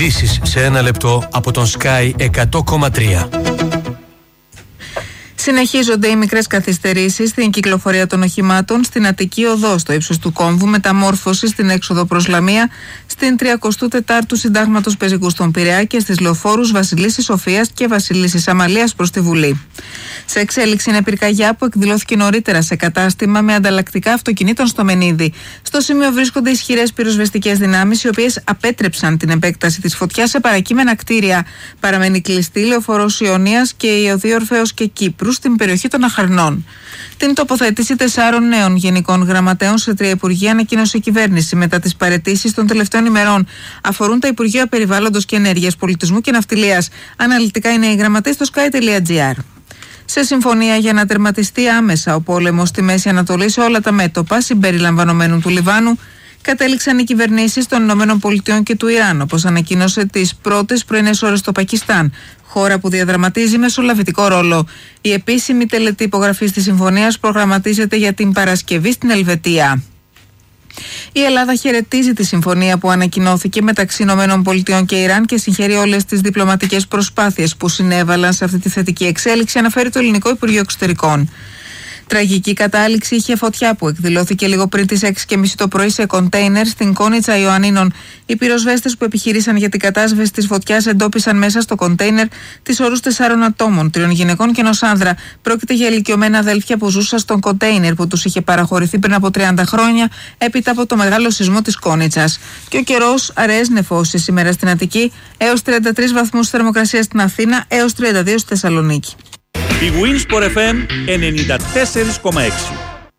Ειδήσεις σε ένα λεπτό από τον Sky 100,3. Συνεχίζονται οι μικρές καθυστερήσεις στην κυκλοφορία των οχημάτων στην Αττική Οδό, στο ύψος του κόμβου, μεταμόρφωση στην έξοδο προς Λαμία, στην 34ου Συντάγματος Πεζικού στον Πειραιά και στις λεωφόρους Βασιλίσσης Σοφίας και Βασιλίσσης Αμαλίας προς τη Βουλή. Σε εξέλιξη είναι πυρκαγιά που εκδηλώθηκε νωρίτερα σε κατάστημα με ανταλλακτικά αυτοκινήτων στο Μενίδη. Στο σημείο βρίσκονται ισχυρές πυροσβεστικές δυνάμεις, οι οποίες απέτρεψαν την επέκταση της φωτιάς σε παρακείμενα κτίρια. Παραμένει κλειστή λεωφορός Ιωνίας και η οδή Ορφέως και Κύπρου στην περιοχή των Αχαρνών. Την τοποθέτηση 4 νέων γενικών γραμματέων σε 3 υπουργεία ανακοίνωσε η κυβέρνηση μετά τις παραιτήσεις των τελευταίων ημερών. Αφορούν τα Υπουργεία Περιβάλλοντος και Ενέργειας, Πολιτισμού και Ναυτιλίας. Αναλυτικά είναι οι γραμματείς στο sky.gr. Σε συμφωνία για να τερματιστεί άμεσα ο πόλεμος στη Μέση Ανατολή σε όλα τα μέτωπα, συμπεριλαμβανομένου του Λιβάνου, κατέληξαν οι κυβερνήσεις των ΗΠΑ και του Ιράν, όπως ανακοίνωσε τις πρώτες πρωινές ώρες στο Πακιστάν, χώρα που διαδραματίζει μεσολαβητικό ρόλο. Η επίσημη τελετή υπογραφής της συμφωνίας προγραμματίζεται για την Παρασκευή στην Ελβετία. Η Ελλάδα χαιρετίζει τη συμφωνία που ανακοινώθηκε μεταξύ ΗΠΑ και Ιράν και συγχαίρει όλες τις διπλωματικές προσπάθειες που συνέβαλαν σε αυτή τη θετική εξέλιξη, αναφέρει το Ελληνικό Υπουργείο Εξωτερικών. Τραγική κατάληξη είχε φωτιά που εκδηλώθηκε λίγο πριν τις 6:30 το πρωί σε κοντέινερ στην Κόνιτσα Ιωαννίνων. Οι πυροσβέστες που επιχειρήσαν για την κατάσβεση της φωτιάς εντόπισαν μέσα στο κοντέινερ τις όρους 4 ατόμων, 3 γυναικών και ενός άνδρα. Πρόκειται για ηλικιωμένα αδέλφια που ζούσαν στον κοντέινερ που τους είχε παραχωρηθεί πριν από 30 χρόνια έπειτα από το μεγάλο σεισμό της Κόνιτσας. Και ο καιρός αραιές νεφώσεις σήμερα στην Αττική, έως 33 βαθμούς θερμοκρασία στην Αθήνα, έως 32 στη Θεσσαλονίκη. Η Winsport FM 94,6.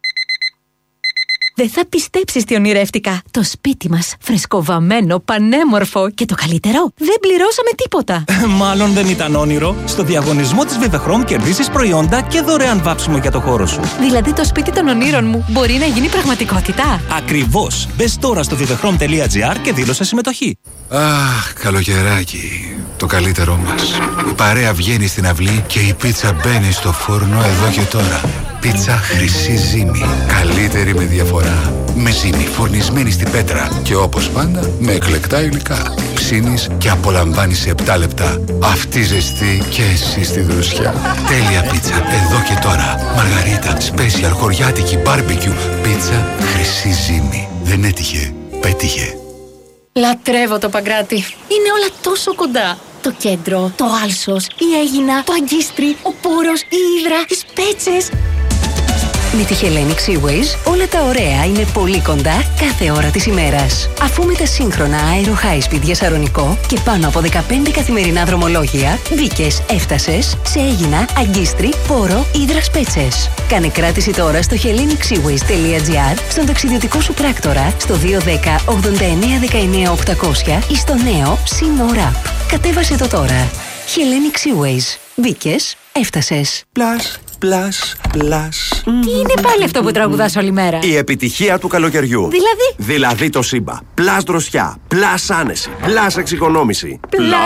Δεν θα πιστέψεις τι ονειρεύτηκα. Το σπίτι μας, φρεσκοβαμμένο, πανέμορφο και το καλύτερο, δεν πληρώσαμε τίποτα. Μάλλον δεν ήταν όνειρο. Στο διαγωνισμό της Vivechrome κερδίσεις προϊόντα και δωρεάν βάψιμο για το χώρο σου. Δηλαδή το σπίτι των ονείρων μου μπορεί να γίνει πραγματικότητα. Ακριβώς. Μπες τώρα στο vivechrome.gr και δήλωσε συμμετοχή. Αχ, καλοκαιράκι. Το καλύτερό μας. Η παρέα βγαίνει στην αυλή και η πίτσα μπαίνει στο φούρνο εδώ και τώρα. Πίτσα Χρυσή Ζύμη. Καλύτερη με διαφορά. Με ζύμη φορνισμένη στην πέτρα. Και όπως πάντα με εκλεκτά υλικά. Ψήνεις και απολαμβάνεις σε 7 λεπτά. Αυτή ζεστή και εσύ στη δροσιά. Τέλεια πίτσα εδώ και τώρα. Μαργαρίτα, special, χωριάτικη, barbecue. Πίτσα Χρυσή Ζύμη. Δεν έτυχε, πέτυχε. Λατρεύω το Παγκράτη. Είναι όλα τόσο κοντά. Το κέντρο, το Άλσος, η Αίγινα, το Αγκίστρι, ο Πόρος, η Ύδρα, οι Σπέτσες. Με τη Hellenic Seaways όλα τα ωραία είναι πολύ κοντά κάθε ώρα της ημέρας. Αφού με τα σύγχρονα Aero High Speed για Σαρονικό και πάνω από 15 καθημερινά δρομολόγια, μπήκες, έφτασες σε Αίγινα, Αγκίστρι, Πόρο, Ύδρα, Σπέτσες. Κάνε κράτηση τώρα στο hellenicsseaways.gr, στον ταξιδιωτικό σου πράκτορα, στο 210 89 19 800 ή στο νέο Simo App. Κατέβασε το τώρα. Hellenic Seaways. Μπήκες, έφτασες. Plus. Τι είναι πάλι αυτό που τραγουδάς όλη μέρα? Η επιτυχία του καλοκαιριού. Δηλαδή το Σύμπα. Plus δροσιά. Plus άνεση. Plus εξοικονόμηση.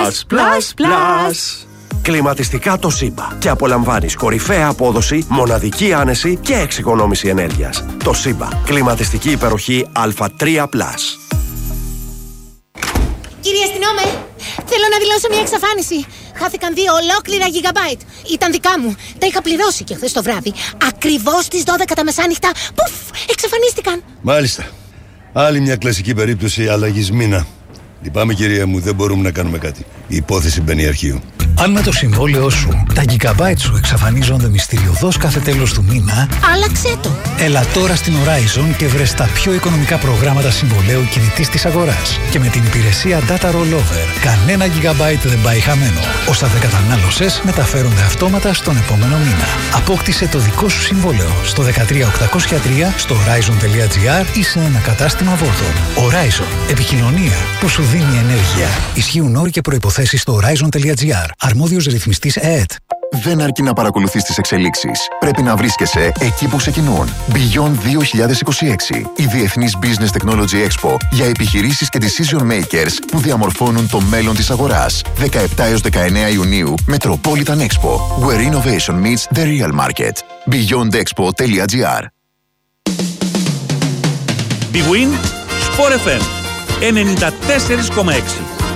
Plus. Κλιματιστικά το Σύμπα. Και απολαμβάνεις κορυφαία απόδοση, μοναδική άνεση και εξοικονόμηση ενέργειας. Το Σύμπα. Κλιματιστική υπεροχή Α3+. Κύριε αστυνόμε, θέλω να δηλώσω μια εξαφάνιση. Χάθηκαν 2 ολόκληρα gigabyte. Ήταν δικά μου. Τα είχα πληρώσει και χθες το βράδυ. Ακριβώς στις 12 τα μεσάνυχτα. Πουφ! Εξαφανίστηκαν. Μάλιστα. Άλλη μια κλασική περίπτωση αλλαγής μήνα. Λυπάμαι κυρία μου, δεν μπορούμε να κάνουμε κάτι. Η υπόθεση μπαίνει αρχείο. Αν με το συμβόλαιό σου τα gigabyte σου εξαφανίζονται μυστηριωδώς κάθε τέλος του μήνα, άλλαξέ το. Έλα τώρα στην Horizon και βρες τα πιο οικονομικά προγράμματα συμβολαίου κινητής της αγοράς. Και με την υπηρεσία Data Rollover, κανένα gigabyte δεν πάει χαμένο. Όσα δεν κατανάλωσες μεταφέρονται αυτόματα στον επόμενο μήνα. Απόκτησε το δικό σου συμβόλαιο στο 13803 στο Horizon.gr ή σε ένα κατάστημα Vodafone. Horizon. Επικοινωνία που σου δίνει ενέργεια. Ισχύουν όροι και προϋποθέσεις στο Horizon.gr. Αρμόδιος ρυθμιστής ΕΕΤ. Δεν αρκεί να παρακολουθείς τις εξελίξεις. Πρέπει να βρίσκεσαι εκεί που ξεκινούν. Beyond 2026. Η Διεθνής Business Technology Expo για επιχειρήσεις και decision makers που διαμορφώνουν το μέλλον της αγοράς. 17 έως 19 Ιουνίου, Metropolitan Expo. Where innovation meets the real market. beyondexpo.gr. Big Win, Sport FM 94,6.